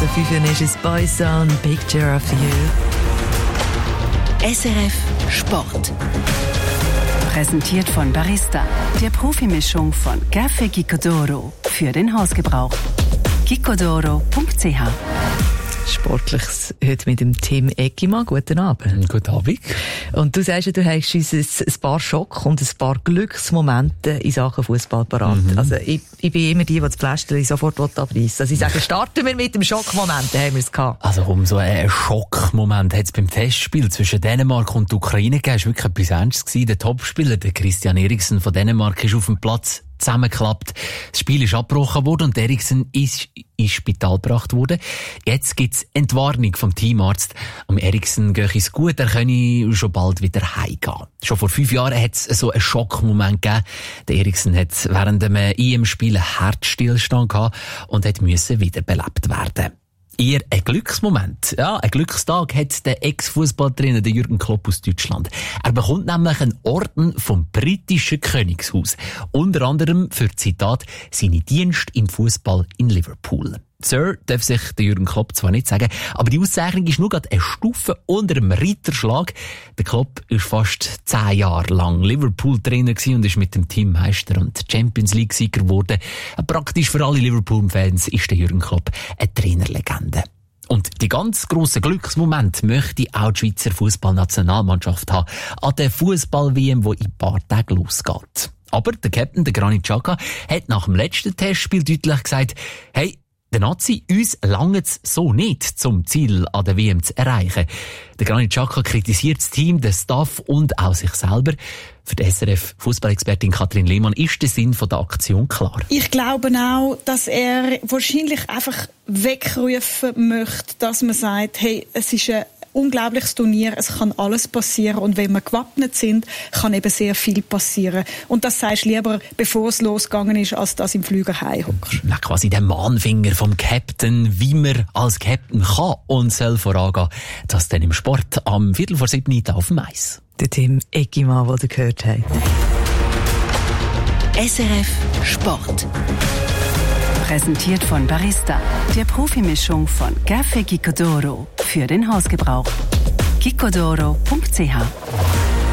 5 ist es Boyzone, Picture of You. SRF Sport. Präsentiert von Barista, der Profimischung von Café Gicodoro für den Hausgebrauch. gicodoro.ch. Sportliches heute mit dem Tim Eggimann. Guten Abend. Guten Abend. Und du sagst, du hast uns ein paar Schock und ein paar Glücksmomente in Sachen Fußball parat. Also ich bin immer die das Pflästerchen sofort abreißen. Also ich sage, starten wir mit dem Schockmoment, dann haben wir es gehabt. Also um so einen Schockmoment hat es beim Testspiel zwischen Dänemark und der Ukraine gegeben. Es war wirklich etwas Ernstes gewesen. Der Topspieler, der Christian Eriksen von Dänemark, ist auf dem Platz zusammengeklappt. Das Spiel ist abgebrochen worden und Eriksen ist ins Spital gebracht worden. Jetzt gibt's Entwarnung vom Teamarzt. Am Eriksen gehe es gut, er könne schon bald wieder heimgehen. Schon vor 5 Jahren hat es so einen Schockmoment gegeben. Der Eriksen hat während dem EM-Spiel einen Herzstillstand gehabt und musste wiederbelebt werden. Eher ein Glücksmoment. Ja, ein Glückstag hat der Ex-Fußballtrainer Jürgen Klopp aus Deutschland. Er bekommt nämlich einen Orden vom britischen Königshaus. Unter anderem für, Zitat, seine Dienste im Fußball in Liverpool. Sir darf sich der Jürgen Klopp zwar nicht sagen, aber die Auszeichnung ist nur gerade eine Stufe unter dem Ritterschlag. Der Klopp ist fast 10 Jahre lang Liverpool-Trainer gewesen und ist mit dem Team Meister und Champions League-Sieger geworden. Praktisch für alle Liverpool-Fans ist der Jürgen Klopp eine Trainerlegende. Und die ganz grossen Glücksmomente möchte auch die Schweizer Fußballnationalmannschaft haben an der Fußball-WM, die in ein paar Tagen losgeht. Aber der Captain, der Granit Xhaka, hat nach dem letzten Testspiel deutlich gesagt, hey, der Nazi, uns langt es so nicht, zum Ziel an der WM zu erreichen. Der Granit Xhaka kritisiert das Team, den Staff und auch sich selber. Für die SRF-Fußballexpertin Kathrin Lehmann ist der Sinn der Aktion klar. Ich glaube auch, dass er wahrscheinlich einfach wegrufen möchte, dass man sagt, hey, es ist ein unglaubliches Turnier, es kann alles passieren und wenn wir gewappnet sind, kann eben sehr viel passieren. Und das sagst du lieber, bevor es losgegangen ist, als dass im Flüger heimhockst. Ja, quasi der Mahnfinger vom Captain, wie man als Captain kann und soll vorangehen. Das dann im Sport am 6:15 auf dem Eis. Der Tim Eggimann, den ihr gehört habt. SRF Sport. Präsentiert von Barista, der Profimischung von Café Gicodoro für den Hausgebrauch. gicodoro.ch.